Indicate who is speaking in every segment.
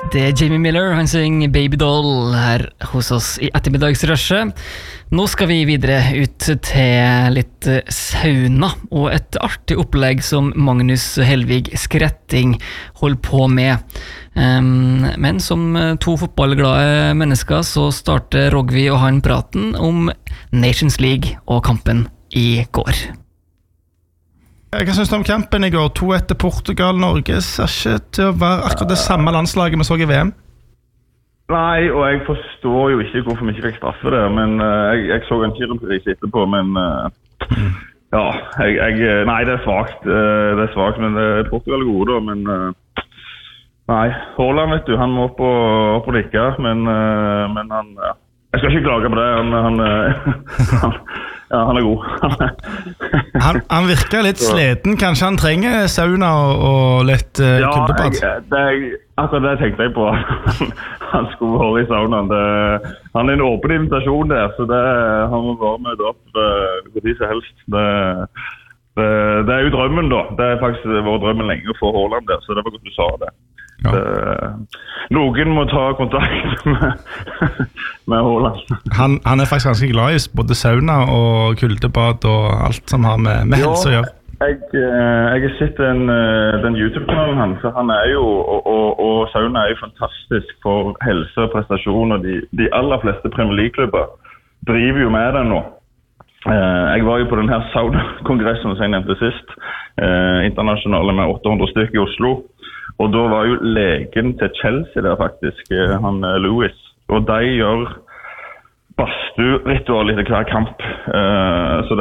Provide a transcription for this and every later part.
Speaker 1: Det Jamie Miller, han synger Baby Doll her hos oss I ettermiddagsrushet. Nå skal vi videre ut til litt sauna og et artig opplegg som Magnus Helvig Skretting holder på med. Men som to fotballglade mennesker så starter Rogvi og han praten om Nations League og kampen I går.
Speaker 2: Hva synes du om kampen I går? 2-1 til Portugal. Norge ser ikke til å være akkurat det samme landslaget vi så I VM.
Speaker 3: Nei, og jeg forstår jo ikke hvorfor vi ikke fikk straffe det, men jeg så en kirurgpris etterpå, men ja, nei, det svagt, men Portugal gode da, men nei, Haaland vet du, han må opp og nikke, men han, ja. Jeg skal ikke klage på det, han god.
Speaker 2: han virker litt sliten, kanskje han trenger sauna og litt kuldebad?
Speaker 3: Ja, akkurat det tenkte jeg på. Han skulle være I saunaen. Han en åpen invitasjon der, så han må bare møte opp hvor de så helst. Det jo drømmen da. Det faktisk vår drømmen lenge å få Haaland der, så det var godt du sa det. Ja. Noen må ta kontakt med Haaland.
Speaker 2: Han faktisk ganske glad I både sauna og kuldebad og alt som har med helse å gjøre.
Speaker 3: Jeg har sett den YouTube-kanalen hans, så han jo, og sauna jo fantastisk for helse og prestasjon, og de aller fleste Premier League-klubber driver jo med det nå. Jeg var jo på den her sauna-kongressen som jeg nevnte sist, internasjonale med 800 stykker I Oslo, og da var jo legen til Chelsea der faktisk, han Lewis, og de gjør badstue-ritual etter hver kamp, så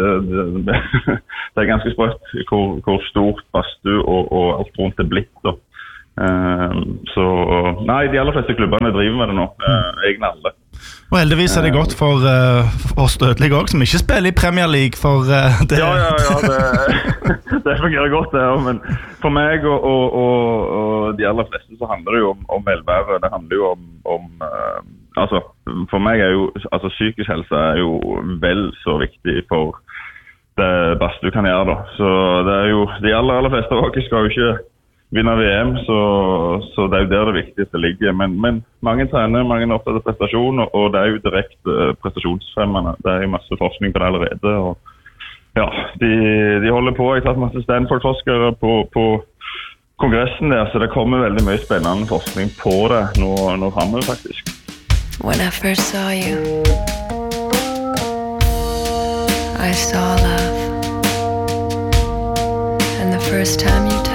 Speaker 3: det ganske sprøtt hvor stort badstue og alt rundt det blitt da. Så nei, de aller fleste klubberne driver med det nå, egne alle.
Speaker 2: Og heldigvis det godt for oss dødelige også, som ikke spiller I Premier League for det.
Speaker 3: Ja, det fungerer godt det, men for meg og de aller fleste så handler det jo om velvære, det handler jo om altså, for meg jo, altså psykisk helse jo vel så viktig for det beste du kan gjøre da, så det jo, de aller fleste av dere skal jo ikke vinne VM, så det jo der det viktigste ligger, men mange trener, mange opptatt prestasjon, og det jo direkte prestasjonsfremmende, det jo masse forskning på det allerede, og ja, de holder på, jeg har tatt masse Stanford-forskere på kongressen der, så det kommer veldig mye spennende forskning på det nå fremover faktisk.
Speaker 4: When I first saw you, I saw love, and the first time you